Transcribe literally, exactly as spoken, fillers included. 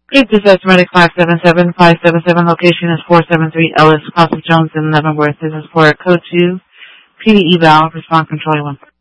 Great Dispatch Medic five seven seven, five seven seven. Location is four seven three Ellis, Crossing Jones in Leavenworth. This is for a code two, P D eval, respond control one.